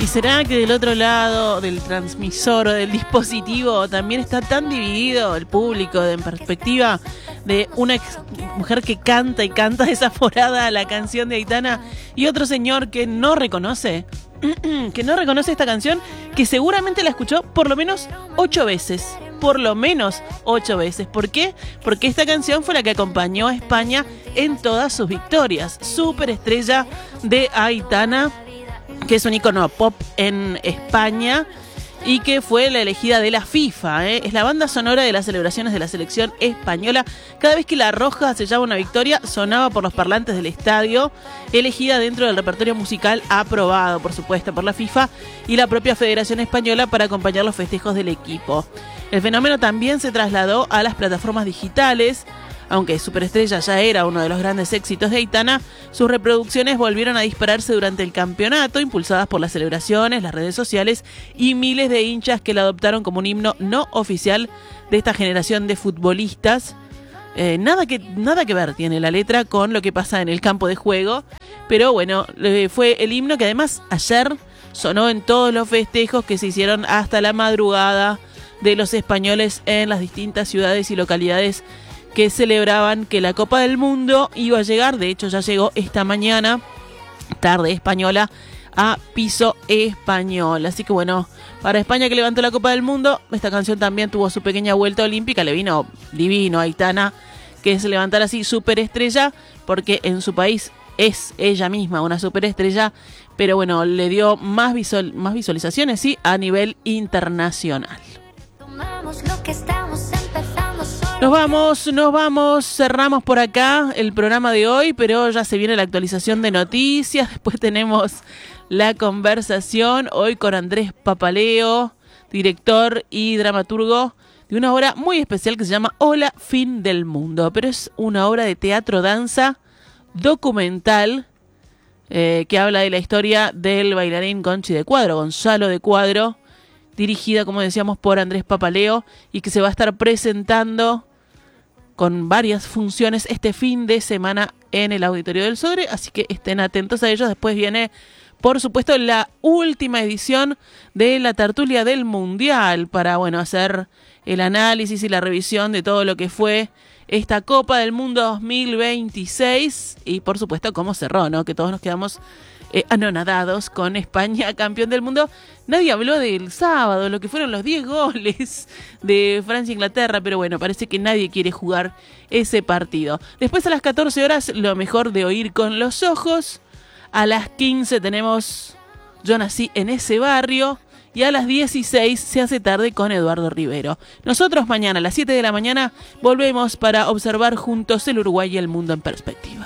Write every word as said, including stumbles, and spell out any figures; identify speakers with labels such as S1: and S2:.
S1: ¿Y será que del otro lado del transmisor o del dispositivo también está tan dividido el público en perspectiva de una ex mujer que canta y canta desaforada la canción de Aitana y otro señor que no reconoce, que no reconoce esta canción, que seguramente la escuchó por lo menos ocho veces? Por lo menos ocho veces. ¿Por qué? Porque esta canción fue la que acompañó a España en todas sus victorias. Superestrella de Aitana, que es un icono pop en España y que fue la elegida de la FIFA, ¿eh? Es la banda sonora de las celebraciones de la selección española. Cada vez que La Roja sellaba una victoria, sonaba por los parlantes del estadio, elegida dentro del repertorio musical aprobado, por supuesto, por la FIFA y la propia Federación Española para acompañar los festejos del equipo. El fenómeno también se trasladó a las plataformas digitales. Aunque Superestrella ya era uno de los grandes éxitos de Aitana, sus reproducciones volvieron a dispararse durante el campeonato, impulsadas por las celebraciones, las redes sociales y miles de hinchas que la adoptaron como un himno no oficial de esta generación de futbolistas. Eh, nada que, nada que ver tiene la letra con lo que pasa en el campo de juego, pero bueno, eh, fue el himno que además ayer sonó en todos los festejos que se hicieron hasta la madrugada de los españoles en las distintas ciudades y localidades que celebraban que la Copa del Mundo iba a llegar. De hecho ya llegó esta mañana, tarde española, a piso español. Así que bueno, para España, que levantó la Copa del Mundo, esta canción también tuvo su pequeña vuelta olímpica. Le vino divino a Aitana que se levantara así superestrella, porque en su país es ella misma una superestrella, pero bueno, le dio más, visual, más visualizaciones, sí, a nivel internacional. Tomamos lo que estamos empezando. Nos vamos, nos vamos, cerramos por acá el programa de hoy, pero ya se viene la actualización de noticias. Después tenemos la conversación hoy con Andrés Papaleo, director y dramaturgo de una obra muy especial que se llama Hola, fin del mundo. Pero es una obra de teatro, danza, documental, eh, que habla de la historia del bailarín Gonchi de Cuadro, Gonzalo de Cuadro, dirigida, como decíamos, por Andrés Papaleo, y que se va a estar presentando con varias funciones este fin de semana en el Auditorio del Sodre, así que estén atentos a ellos. Después viene, por supuesto, la última edición de la tertulia del Mundial para, bueno, hacer el análisis y la revisión de todo lo que fue esta Copa del Mundo dos mil veintiséis y, por supuesto, cómo cerró, ¿no? Que todos nos quedamos Eh, anonadados con España campeón del mundo. Nadie habló del sábado, lo que fueron los diez goles de Francia e Inglaterra, pero bueno, parece que nadie quiere jugar ese partido. Después a las catorce horas, lo mejor de oír con los ojos. A las quince tenemos Yo nací en ese barrio. Y a las dieciséis se hace tarde con Eduardo Rivero. Nosotros mañana a las siete de la mañana volvemos para observar juntos el Uruguay y el mundo en perspectiva.